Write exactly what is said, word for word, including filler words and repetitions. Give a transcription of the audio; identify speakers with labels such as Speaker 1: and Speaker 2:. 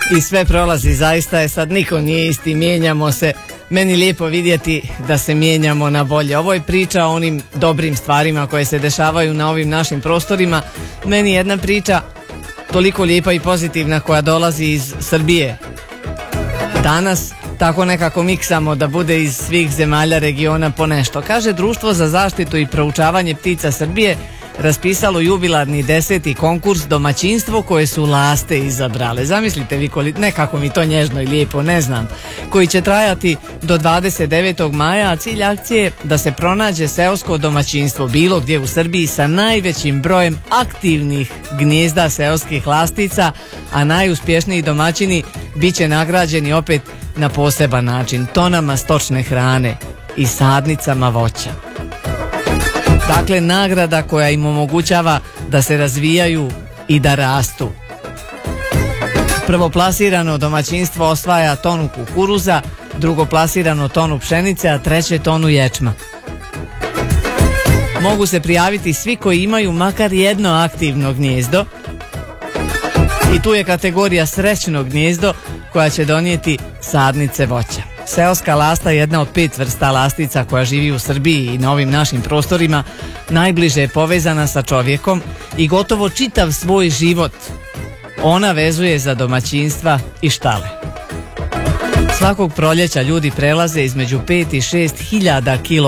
Speaker 1: I sve prolazi, zaista je sad niko nije isti, mijenjamo se. Meni lijepo vidjeti da se mijenjamo na bolje. Ovo je priča o onim dobrim stvarima koje se dešavaju na ovim našim prostorima. Meni jedna priča toliko lijepa i pozitivna koja dolazi iz Srbije. Danas tako nekako miksamo da bude iz svih zemalja regiona po nešto. Kaže, Društvo za zaštitu i proučavanje ptica Srbije raspisalo jubilarni deseti konkurs domaćinstvo koje su laste izabrale. Zamislite vi koliko, nekako mi to nježno i lijepo, ne znam, koji će trajati do dvadeset devetog maja, a cilj akcije je da se pronađe seosko domaćinstvo bilo gdje u Srbiji sa najvećim brojem aktivnih gnijezda seoskih lastica, a najuspješniji domaćini bit će nagrađeni opet na poseban način, tonama stočne hrane i sadnicama voća. Dakle, nagrada koja im omogućava da se razvijaju i da rastu. Prvoplasirano domaćinstvo osvaja tonu kukuruza, drugoplasirano tonu pšenice, a treće tonu ječma. Mogu se prijaviti svi koji imaju makar jedno aktivno gnijezdo. I tu je kategorija srećno gnijezdo koja će donijeti sadnice voća. Seoska lasta je jedna od pet vrsta lastica koja živi u Srbiji i na ovim našim prostorima. Najbliže je povezana sa čovjekom i gotovo čitav svoj život ona vezuje za domaćinstva i štale. Svakog proljeća ljudi prelaze između pet i šest hiljada